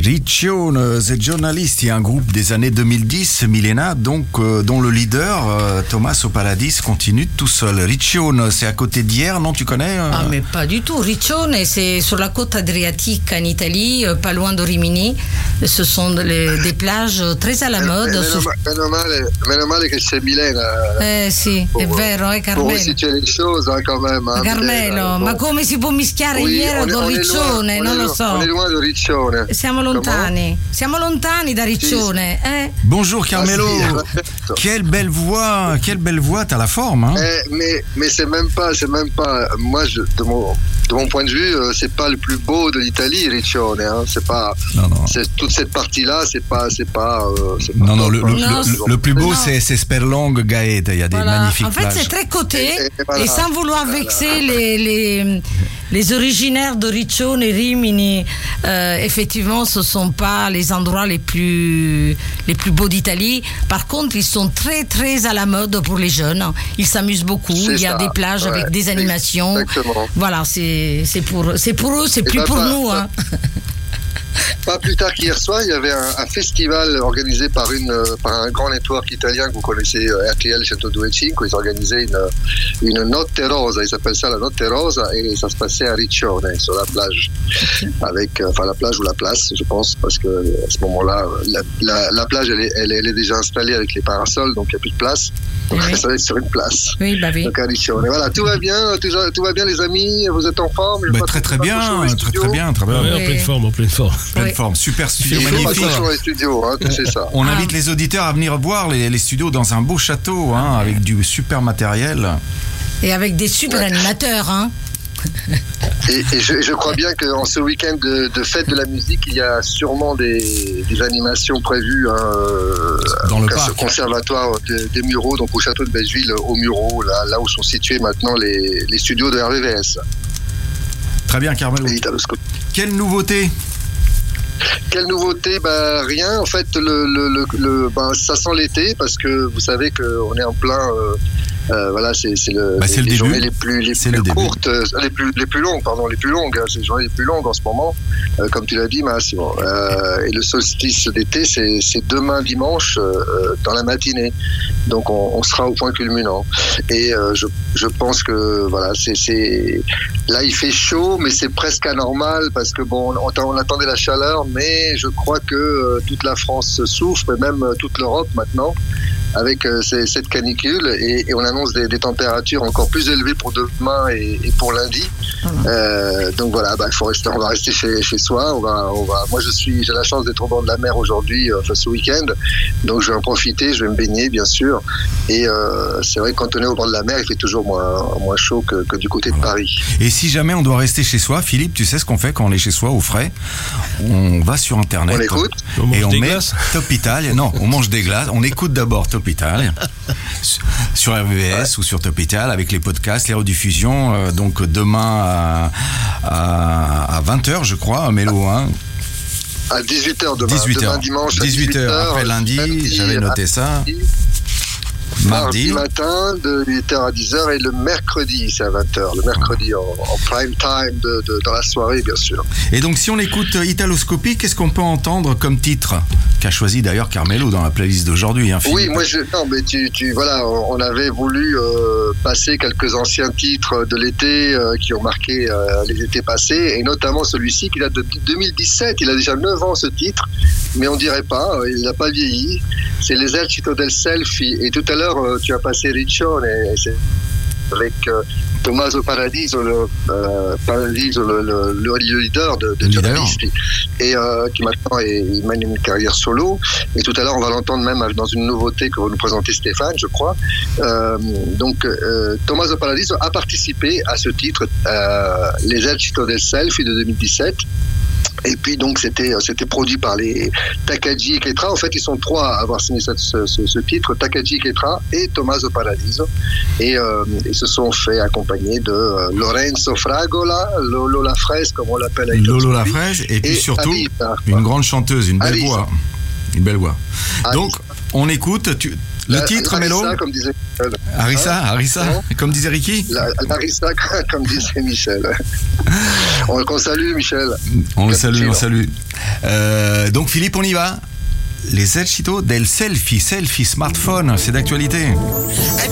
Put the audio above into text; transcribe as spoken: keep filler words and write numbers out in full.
Riccione, The Giornalisti, un groupe des années deux mille dix, Milena, donc, euh, dont le leader, euh, Tommaso Paradis, continue tout seul. Riccione, c'est à côté d'hier, non, tu connais euh... Ah, mais pas du tout. Riccione, c'est sur la côte adriatique en Italie, euh, pas loin de Rimini. Ce sont les, des plages très à la mode. Meno, Sur... meno, male, meno male che c'è Milena. Eh sì, pour, è vero, eh, Carmelo. Pour situer les choses, hein, quand même. Hein, Carmelo, Milena, ma bon. come si può mischiare Oui, Iero con on est Riccione? loin, Non on lo est, so. On est loin de Riccione. Siamo lontani, Comment? siamo lontani da Riccione. Eh? Bonjour Carmelo. Ah, si, quelle belle voix, quelle belle voix, t'as la forme. Hein eh, mais mais c'est même pas, c'est même pas. Moi, je, de mon de mon point de vue, euh, c'est pas le plus beau de l'Italie, Riccione. Hein, c'est pas. Non, non. C'est, toute cette partie-là, c'est pas, c'est pas. Euh, c'est pas non, non, le, le, Non, le, le plus beau, non. c'est, c'est Sperlong Gaeta. Il y a des Voilà. magnifiques En fait, plages. c'est très coté Et- et voilà. et sans vouloir Voilà. vexer les, les, les originaires de Riccione et Rimini, euh, effectivement, ce ne sont pas les endroits les plus, les plus beaux d'Italie. Par contre, ils sont très, très à la mode pour les jeunes. Ils s'amusent beaucoup. C'est Il y a ça. des plages Ouais. avec des animations. Exactement. Voilà, c'est, c'est, pour, c'est pour eux, c'est Et plus bah, pour pas- nous. pas- Hein. Pas plus tard qu'hier soir, il y avait un, un festival organisé par, une, euh, par un grand network italien que vous connaissez, euh, R T L centodue e cinque. Ils organisaient une, une Notte Rosa, ils s'appellent ça la Notte Rosa, et ça se passait à Riccione, sur la plage. Avec, euh, enfin, la plage ou la place, je pense, parce que euh, à ce moment-là, la, la, la plage, elle est, elle, est, elle est déjà installée avec les parasols, donc il n'y a plus de place. Donc Oui. ça va être sur une place. Oui, bah oui. Donc à Riccione. Voilà, tout va bien, tout, tout va bien les amis, vous êtes en forme? Bah, très très bien, très très bien, très bien. Ouais, en Oui. pleine forme, en pleine forme. Pleine Oui. forme, super studio Il fait Il faut magnifique. attention les studios, hein, c'est ça. On Ah. invite les auditeurs à venir voir les, les studios dans un beau château, hein, avec du super matériel. Et avec des super animateurs. Hein. Et, et je, je crois bien qu'en ce week-end de, de fête de la musique, il y a sûrement des, des animations prévues hein, euh, Dans le à ce parc. conservatoire de- des Mureaux, donc au château de Belleville, au Mureaux, là, là où sont situés maintenant les, les studios de R V V S. Très bien, Carmelo. Et Italoscope. Quelle nouveauté? Quelle nouveauté? Bah, rien. En fait, le, le, le, le- bah, ça sent l'été parce que vous savez qu'on est en plein. Euh, euh, voilà, c'est, c'est, le, Bah, c'est les, le les début. journées les plus, les C'est plus le début. courtes, euh, les plus, les plus longues, pardon, les plus longues. Hein, c'est les journées les plus longues en ce moment, euh, comme tu l'as dit, Massimo. Euh, et le solstice d'été, c'est, c'est demain dimanche euh, dans la matinée. Donc, on, on sera au point culminant. Et euh, je, je pense que voilà, c'est, c'est là, il fait chaud, mais c'est presque anormal parce que bon, on, on attendait la chaleur, mais je crois que euh, toute la France souffre, et même euh, toute l'Europe maintenant, avec euh, ces- cette canicule, et, et on annonce des, des températures encore plus élevées pour demain et, et pour lundi. Euh, donc voilà, bah, il faut rester, on va rester chez, chez soi. On va, on va. Moi, je suis, j'ai la chance d'être au bord de la mer aujourd'hui, euh, enfin ce week-end, donc je vais en profiter, je vais me baigner bien sûr. Et euh, c'est vrai que quand on est au bord de la mer, il fait toujours moins, moins chaud que, que du côté de Paris. Et si jamais on doit rester chez soi, Philippe, tu sais ce qu'on fait quand on est chez soi au frais? On va sur Internet. On écoute. On mange et on des met glaces. Top Italia. Non, on mange des glaces. On écoute d'abord Top Italia sur R V V S ou sur Top Italia avec les podcasts, les rediffusions. euh, donc demain à, à, à vingt heures, je crois, Mélo. Hein. À dix-huit heures demain. dix-huit heures. Demain dimanche. à dix-huit heures après lundi, j'avais noté ça. Mardi. Mardi matin, de huit heures à dix heures, et le mercredi, c'est à vingt heures. Le mercredi en, en prime time, de, de, dans la soirée, bien sûr. Et donc, si on écoute Italoscopie, qu'est-ce qu'on peut entendre comme titre? Qu'a choisi d'ailleurs Carmelo dans la playlist d'aujourd'hui. Hein, Oui, moi, je, non, mais tu, tu, voilà, on, on avait voulu euh, passer quelques anciens titres de l'été euh, qui ont marqué euh, les étés passés, et notamment celui-ci qui date de deux mille dix-sept. Il a déjà neuf ans, ce titre, mais on dirait pas, euh, il n'a pas vieilli. C'est L'Esercito del Selfie. Et tout à l'heure, euh, tu as passé Riccione, et c'est avec euh, Tommaso Paradiso, le, euh, Paradiso, le, le, le leader de, de Le leader. Giornalisti, et euh, qui maintenant est, il mène une carrière solo. Et tout à l'heure, on va l'entendre même dans une nouveauté que va nous présenter Stéphane, je crois. Euh, donc, euh, Tommaso Paradiso a participé à ce titre, euh, L'Esercito del Selfie de deux mille dix-sept. Et puis donc c'était c'était produit par les Takagi et Ketra. En fait, ils sont trois à avoir signé ce, ce, ce titre, Takagi, Ketra et Tommaso Paradiso. Et euh, ils se sont fait accompagner de euh, Lorenzo Fragola, Lolo La Fraise, comme on l'appelle. avec Lolo La Toscopi, Fraise, et puis et surtout Alisa. une grande chanteuse, une belle Alisa. voix. Une belle voix. Alisa. Donc, on écoute tu, le La- titre, Larissa, Mélo. comme disait Michel. Harissa, Hein Harissa, Comment comme disait Ricky. La, Larissa, comme disait Michel. On le salue, Michel. On le salue, on Cappuccino. salue. Euh, donc Philippe, on y va. L'esercito del selfie, selfie smartphone, c'est d'actualité.